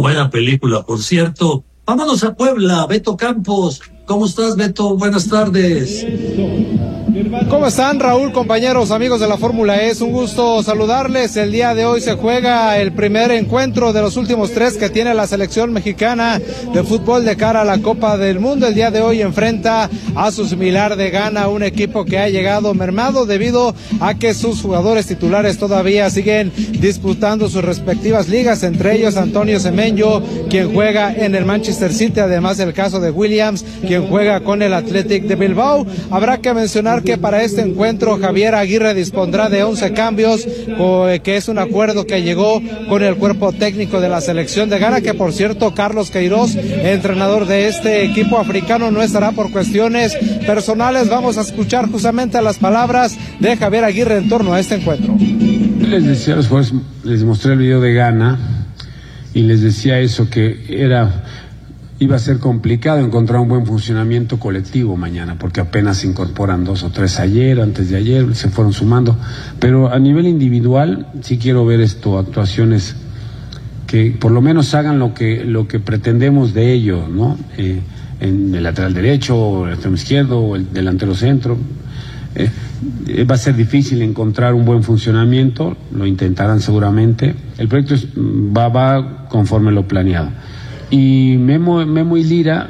buena película, por cierto. Vámonos a Puebla, Beto Campos. ¿Cómo estás, Beto? Buenas tardes. ¿Cómo están, Raúl, compañeros, amigos de la Fórmula E? Es un gusto saludarles. El día de hoy se juega el primer encuentro de los últimos 3 que tiene la selección mexicana de fútbol de cara a la Copa del Mundo. El día de hoy enfrenta a su similar de Ghana, un equipo que ha llegado mermado debido a que sus jugadores titulares todavía siguen disputando sus respectivas ligas, entre ellos Antonio Semenyo, quien juega en el Manchester City, además del caso de Williams, quien juega con el Athletic de Bilbao. Habrá que mencionar que para este encuentro Javier Aguirre dispondrá de 11 cambios, que es un acuerdo que llegó con el cuerpo técnico de la selección de Ghana, que por cierto Carlos Queiroz, entrenador de este equipo africano, no estará por cuestiones personales. Vamos a escuchar justamente las palabras de Javier Aguirre en torno a este encuentro. Les decía a los jugadores, les mostré el video de Ghana y les decía eso, que iba a ser complicado encontrar un buen funcionamiento colectivo mañana, porque apenas se incorporan 2 o 3 ayer, antes de ayer, se fueron sumando. Pero a nivel individual, sí quiero ver actuaciones que por lo menos hagan lo que pretendemos de ellos, ¿no? En el lateral derecho, o el extremo izquierdo, o el delantero centro. Va a ser difícil encontrar un buen funcionamiento, lo intentarán seguramente. El proyecto va conforme lo planeado. Y Memo y Lira,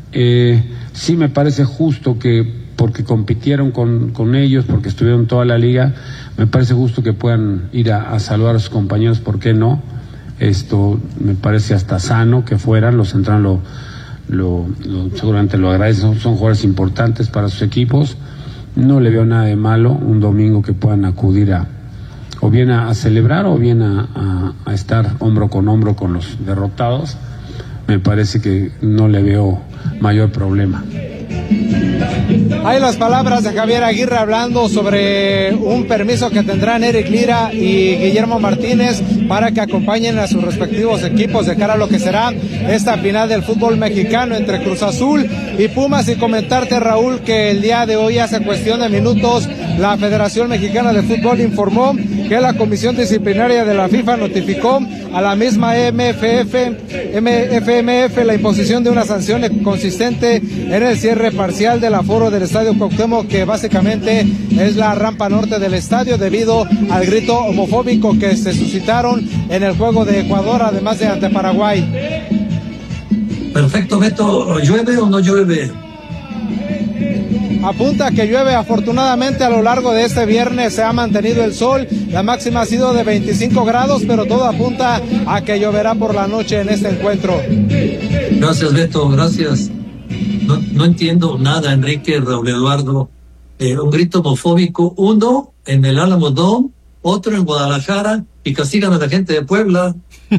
sí me parece justo que, porque compitieron con ellos, porque estuvieron toda la liga, me parece justo que puedan ir a saludar a sus compañeros, ¿por qué no? Esto me parece hasta sano que fueran, los centrales seguramente lo agradecen, son jugadores importantes para sus equipos. No le veo nada de malo un domingo que puedan acudir o bien a celebrar o bien a estar hombro con hombro con los derrotados. Me parece que no le veo mayor problema. Hay las palabras de Javier Aguirre hablando sobre un permiso que tendrán Eric Lira y Guillermo Martínez para que acompañen a sus respectivos equipos de cara a lo que será esta final del fútbol mexicano entre Cruz Azul y Pumas. Y comentarte, Raúl, que el día de hoy, hace cuestión de minutos, la Federación Mexicana de Fútbol informó que la Comisión Disciplinaria de la FIFA notificó a la misma FMF la imposición de una sanción consistente en el cierre parcial del aforo del Estadio Cuauhtémoc, que básicamente es la rampa norte del estadio, debido al grito homofóbico que se suscitaron en el juego de Ecuador, además de ante Paraguay. Perfecto, Beto. ¿Llueve o no llueve? Apunta que llueve. Afortunadamente, a lo largo de este viernes se ha mantenido el sol. La máxima ha sido de 25 grados, pero todo apunta a que lloverá por la noche en este encuentro. Gracias, Beto, gracias. No entiendo nada, Enrique, Raúl Eduardo. Un grito homofóbico, uno en el Álamo Dome, otro en Guadalajara, y castigan a la gente de Puebla.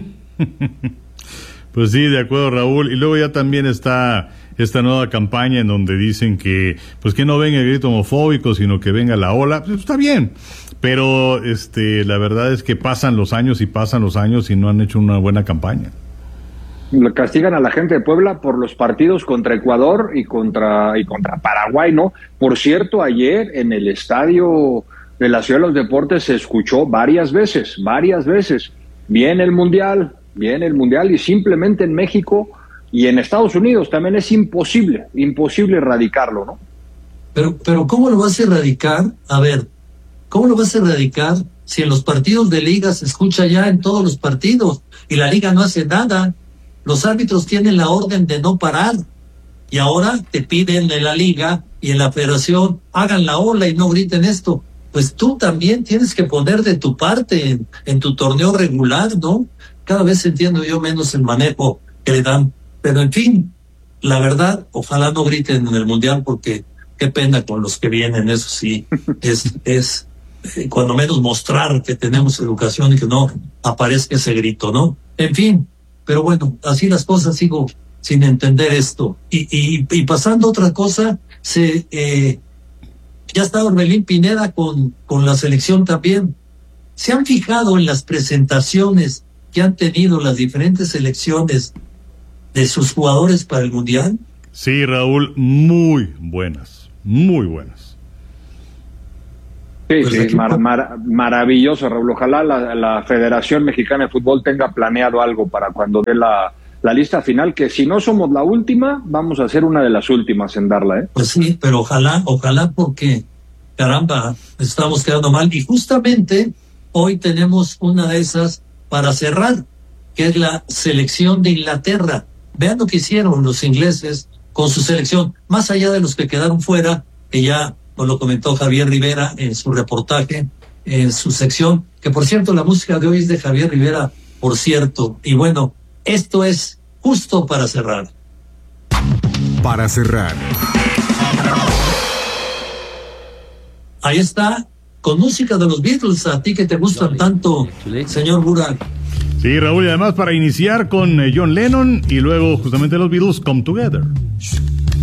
Pues sí, de acuerdo, Raúl. Y luego ya también está esta nueva campaña en donde dicen que pues que no venga el grito homofóbico, sino que venga la ola. Pues está bien, pero la verdad es que pasan los años y no han hecho una buena campaña. Castigan a la gente de Puebla por los partidos contra Ecuador y contra Paraguay, ¿no? Por cierto, ayer en el estadio de la Ciudad de los Deportes se escuchó varias veces, viene el Mundial, y simplemente en México y en Estados Unidos también es imposible erradicarlo, ¿no? Pero ¿cómo lo vas a erradicar? A ver, ¿cómo lo vas a erradicar si en los partidos de liga se escucha ya en todos los partidos y la liga no hace nada? Los árbitros tienen la orden de no parar y ahora te piden en la liga y en la federación hagan la ola y no griten esto. Pues tú también tienes que poner de tu parte en tu torneo regular, ¿no? Cada vez entiendo yo menos el manejo que le dan. Pero en fin, la verdad, ojalá no griten en el Mundial, porque qué pena con los que vienen, eso sí, es cuando menos mostrar que tenemos educación y que no aparezca ese grito, ¿no? En fin, pero bueno, así las cosas, sigo sin entender esto. Y pasando a otra cosa, ya está Orbelín Pineda con la selección también. ¿Se han fijado en las presentaciones que han tenido las diferentes selecciones de sus jugadores para el Mundial? Sí, Raúl, muy buenas, muy buenas. Sí, Pues sí, aquí- maravilloso, Raúl. Ojalá la Federación Mexicana de Fútbol tenga planeado algo para cuando dé la lista final, que si no somos la última, vamos a ser una de las últimas en darla, ¿eh? Pues sí, pero ojalá porque, caramba, estamos quedando mal. Y justamente hoy tenemos una de esas para cerrar, que es la selección de Inglaterra. Vean lo que hicieron los ingleses con su selección, más allá de los que quedaron fuera, que ya nos lo comentó Javier Rivera en su reportaje, en su sección, que por cierto la música de hoy es de Javier Rivera, por cierto. Y bueno, esto es justo para cerrar. Para cerrar. Ahí está, con música de los Beatles, a ti que te gustan tanto, señor Burak. Sí, Raúl, y además para iniciar con John Lennon y luego justamente los Beatles Come Together.